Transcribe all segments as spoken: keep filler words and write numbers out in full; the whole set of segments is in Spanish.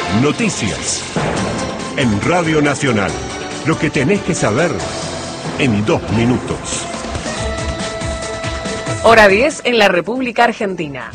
Noticias. En Radio Nacional. Lo que tenés que saber en dos minutos. Hora diez en la República Argentina.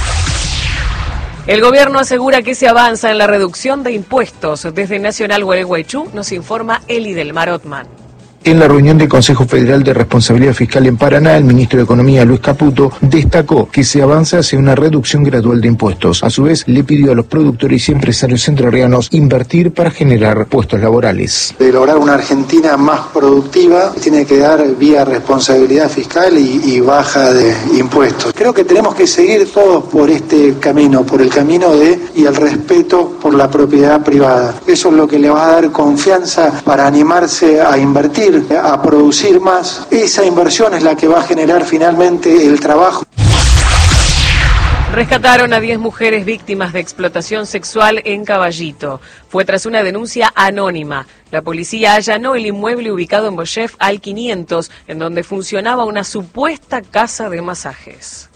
El gobierno asegura que se avanza en la reducción de impuestos. Desde Nacional Gualeguaychú nos informa Eli Delmar Otman. En la reunión del Consejo Federal de Responsabilidad Fiscal en Paraná, el ministro de Economía, Luis Caputo, destacó que se avanza hacia una reducción gradual de impuestos. A su vez, le pidió a los productores y empresarios entrerrianos invertir para generar puestos laborales. De lograr una Argentina más productiva, tiene que dar vía responsabilidad fiscal y, y baja de impuestos. Creo que tenemos que seguir todos por este camino, por el camino de y el respeto por la propiedad privada. Eso es lo que le va a dar confianza para animarse a invertir, a producir más. Esa inversión es la que va a generar finalmente el trabajo. Rescataron a diez mujeres víctimas de explotación sexual en Caballito. Fue tras una denuncia anónima. La policía allanó el inmueble ubicado en Bochef al quinientos, en donde funcionaba una supuesta casa de masajes.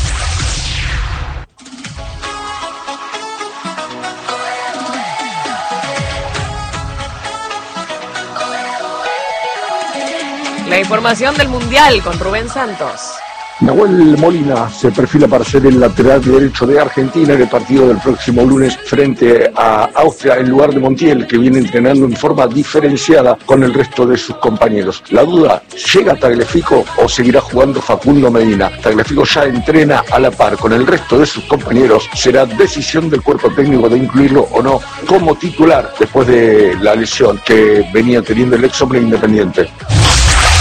La información del Mundial con Rubén Santos. Nahuel Molina se perfila para ser el lateral derecho de Argentina en el partido del próximo lunes frente a Austria en lugar de Montiel, que viene entrenando en forma diferenciada con el resto de sus compañeros. La duda, ¿llega Tagliafico o seguirá jugando Facundo Medina? Tagliafico ya entrena a la par con el resto de sus compañeros. Será decisión del cuerpo técnico de incluirlo o no como titular después de la lesión que venía teniendo el ex hombre Independiente.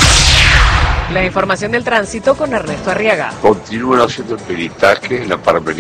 La información del tránsito con Ernesto Arriaga. Continúan haciendo el peritaje en la